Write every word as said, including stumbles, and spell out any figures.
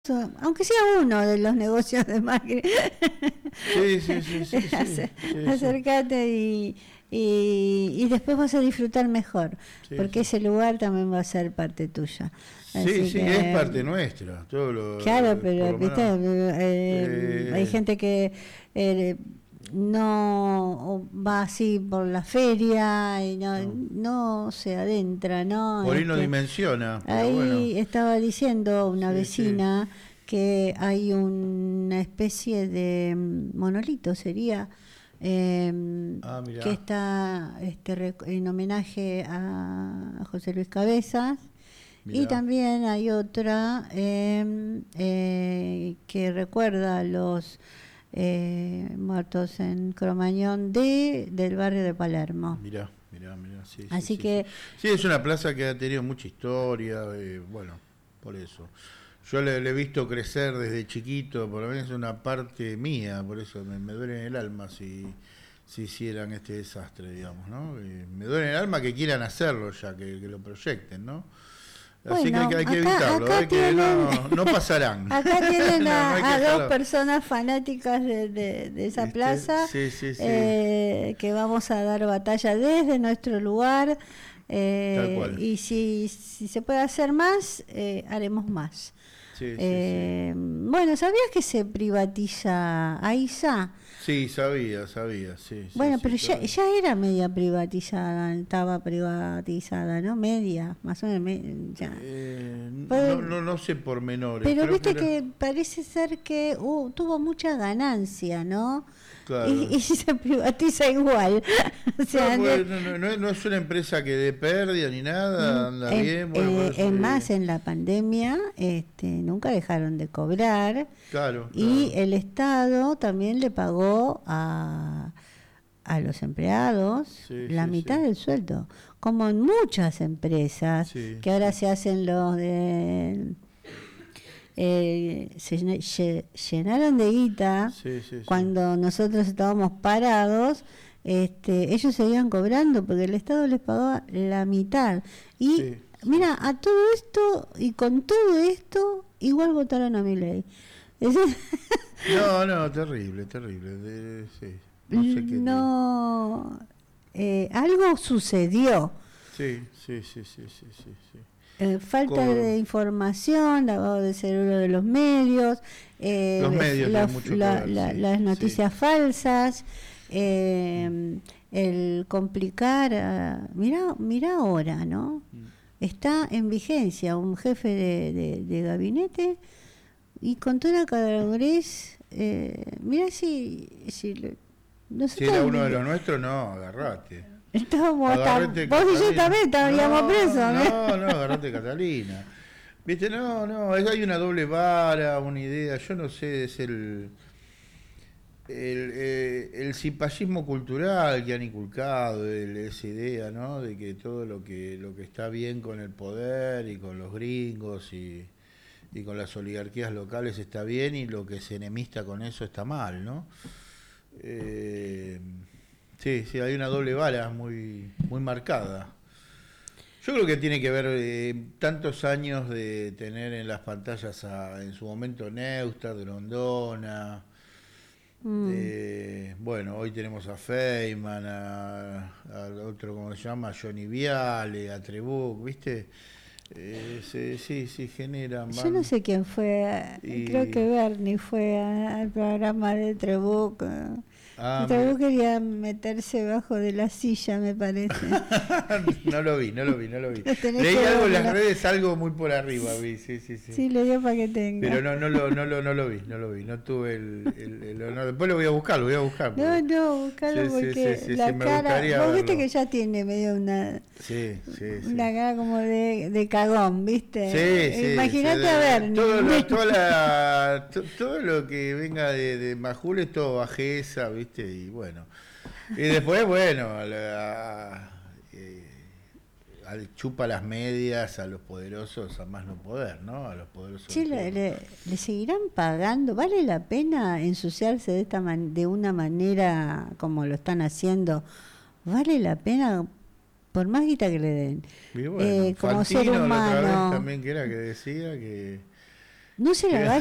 Aunque sea uno de los negocios de Macri. Sí, sí, sí, sí, sí, Acer- sí, acércate y, y, y después vas a disfrutar mejor, sí, porque sí. ese lugar también va a ser parte tuya. Sí, Así sí, es que, parte nuestra, todo claro, lo, por pero lo viste, menos. eh, hay Eh, gente que eh, no va así por la feria y no, no, no se adentra, ¿no? por ahí no Este, dimensiona, pero bueno. ahí estaba diciendo una Sí, sí. vecina que hay una especie de mm, monolito, sería, eh, Ah, que mirá, está este, rec- en homenaje a José Luis Cabezas. Y mirá. también hay otra eh, eh, que recuerda a los eh, muertos en Cromañón de, del barrio de Palermo. Mirá, mirá, mirá, sí, sí, Así sí, sí. que, Sí, es una plaza que ha tenido mucha historia, eh, bueno, por eso. Yo le, le he visto crecer desde chiquito, por lo menos es una parte mía, por eso me, me duele en el alma si, si hicieran este desastre, digamos, ¿no? Eh, me duele en el alma que quieran hacerlo ya, que, que lo proyecten, ¿no? Así que hay que, bueno, hay que acá, evitarlo, acá ¿eh? Que tienen, no, no pasarán. acá tienen No, no hay que a, a dos dejarlo. personas fanáticas de, de, de esa Este, plaza, sí, sí, sí, eh, que vamos a dar batalla desde nuestro lugar, tal eh, cual. y si, si se puede hacer más, eh, haremos más. Sí, sí, sí. Eh, bueno, ¿sabías que se privatiza AISA? Sí, sabía, sabía, sí, sí, Bueno, sí, pero ya, sabía. ya era media privatizada, estaba privatizada, ¿no? Media, más o menos, me- ya. Eh, Pues, no, no, no sé pormenores, pero creo que viste era, que parece ser que uh, tuvo mucha ganancia, ¿no? Y, claro. y se privatiza igual. O No, sea, de- pues, no, no, no es no es una empresa que dé pérdida ni mm, nada, anda en- bien, bueno, por eh, eso, es eh, más, en la pandemia este, nunca dejaron de cobrar claro, y claro. el Estado también le pagó a, a los empleados Sí, la sí, mitad sí. del sueldo, como en muchas empresas Sí, que ahora sí. se hacen los de eh, se llena- lle- llenaron de guita Sí, sí, sí. cuando nosotros estábamos parados. Este, ellos seguían cobrando porque el Estado les pagaba la mitad. Y Sí, sí, mira, sí. a todo esto y con todo esto, igual votaron a mi ley. No, no, terrible, terrible. De, sí, no sé qué. De, No, eh, algo sucedió. sí, sí, sí, sí, sí, sí, sí. Eh, falta Co- de información, lavado de cerebro de los medios, los eh, medios tienen los- mucho que la- ver, la- sí, las sí. noticias falsas, Mm, eh, el complicar. ah, mirá, mirá ahora, ¿no? mm. Está en vigencia un jefe de, de- de gabinete y con toda la cadagres, eh, mirá si, si lo- Si era nosotros uno de los nuestros, no, agarrate. estábamos hasta, Agarrate vos y yo Catalina. también estaríamos No, presos, no, ¿no? no, agarrate Catalina. Viste, no, no, es- hay una doble vara, una idea, yo no sé, es el el, eh, el cipallismo cultural que han inculcado, el- esa idea, ¿no? De que todo lo que lo que está bien con el poder y con los gringos y, y con las oligarquías locales está bien y lo que se enemista con eso está mal, ¿no? Eh, sí, sí, hay una doble vara muy, muy marcada. Yo creo que tiene que ver eh, tantos años de tener en las pantallas a, en su momento Neustadt, Grondona, Mm. eh, bueno, hoy tenemos a Feynman, a, al otro, ¿cómo se llama? Johnny Viale, a Trebuch, ¿viste? Eh, se- sí, sí, generan, Yo no van sé quién fue, eh, creo y... que Bernie fue a- al programa de Trebuch. eh. Ah, mira. Trebuch quería meterse bajo de la silla, me parece. No lo vi, no lo vi, no lo vi. Lo tenés Leí que algo en las verlo. redes, algo muy por arriba, vi, sí, sí, sí. Sí, le dio para que Pero tenga. no, no lo, no lo, no lo vi, no lo vi, no tuve el, el, el honor. Después lo voy a buscar, lo voy a buscar. No, Porque... no, buscalo Sí, sí, porque sí, sí, la sí, me cara, gustaría vos viste verlo. que ya tiene medio una, Sí, sí, sí. una cara como de, de cagón, ¿viste? Sí, sí. Imagínate sí, a de- Bernie. Todo lo, toda la- to- todo lo que venga de, de Majul es todo bajeza, ¿viste? Y bueno. Y después, bueno, a la- eh, al chupa las medias a los poderosos a más no poder, ¿no? A los poderosos. Sí, del le, pueblo. le- le seguirán pagando. ¿Vale la pena ensuciarse de esta man- de una manera como lo están haciendo? ¿Vale la pena por más guita que le den? Y bueno, Eh, como ser Fantino la otra vez humano. también que era que decía que No se la Pero- vaya